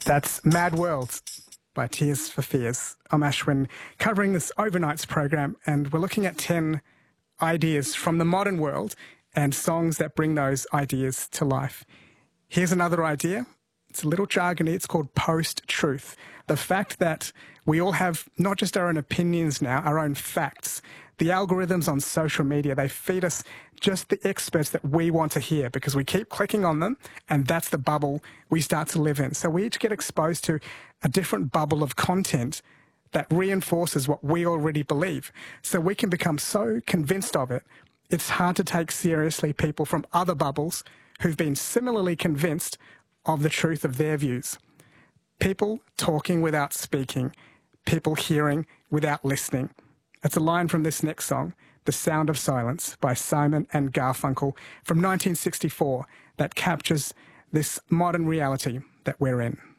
That's Mad World by Tears for Fears. I'm Ashwin, covering this Overnights program, and we're looking at 10 ideas from the modern world and songs that bring those ideas to life. Here's another idea. It's a little jargony. It's called post-truth. The fact that we all have not just our own opinions now, our own facts. The algorithms on social media, they feed us just the experts that we want to hear because we keep clicking on them, and that's the bubble we start to live in. So we each get exposed to a different bubble of content that reinforces what we already believe. So we can become so convinced of it, it's hard to take seriously people from other bubbles who've been similarly convinced of the truth of their views. People talking without speaking, people hearing without listening. That's a line from this next song, The Sound of Silence by Simon and Garfunkel from 1964, that captures this modern reality that we're in.